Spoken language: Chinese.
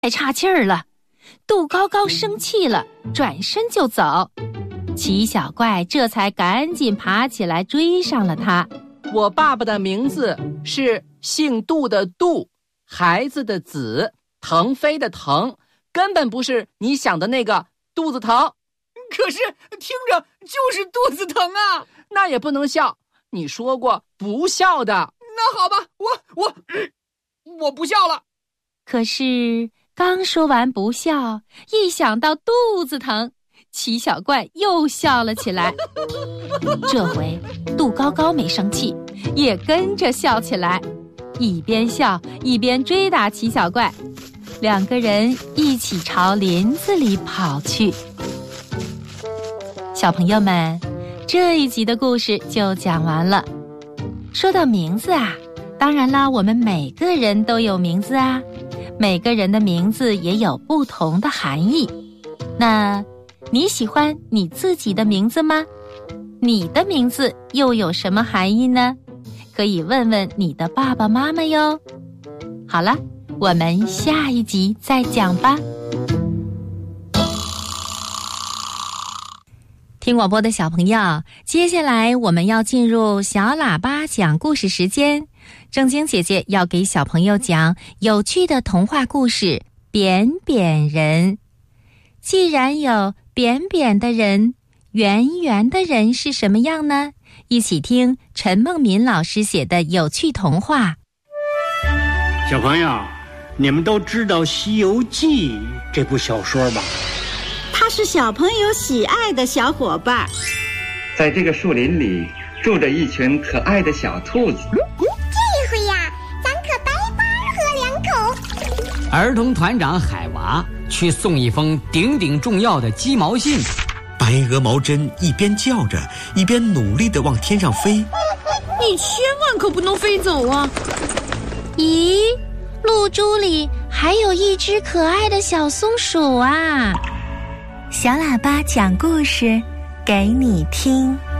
太岔气儿了。杜高高生气了，转身就走。齐小怪这才赶紧爬起来追上了他。 我爸爸的名字是姓杜的杜，孩子的子，腾飞的腾，根本不是你想的那个肚子疼。 可是听着就是肚子疼啊！ 那也不能笑，你说过不笑的。 那好吧，我不笑了。 可是刚说完不笑，一想到肚子疼，齐小怪又笑了起来。这回杜高高没生气，也跟着笑起来，一边笑一边追打齐小怪。两个人一起朝林子里跑去。小朋友们，这一集的故事就讲完了。说到名字啊，当然啦，我们每个人都有名字啊，每个人的名字也有不同的含义。那你喜欢你自己的名字吗？你的名字又有什么含义呢？可以问问你的爸爸妈妈哟。好了，我们下一集再讲吧。听广播的小朋友，接下来我们要进入小喇叭讲故事时间。正晶姐姐要给小朋友讲有趣的童话故事《扁扁人》。既然有扁扁的人，圆圆的人是什么样呢？一起听陈梦敏老师写的有趣童话。 小朋友，你们都知道《西游记》这部小说吧？ 他是小朋友喜爱的小伙伴。 在这个树林里住着一群可爱的小兔子。 这回呀，咱可白白喝两口。 儿童团长海娃去送一封顶顶重要的鸡毛信。 白鹅毛针一边叫着，一边努力地往天上飞。 你千万可不能飞走啊！ 咦，露珠里还有一只可爱的小松鼠啊！ 小喇叭讲故事给你听。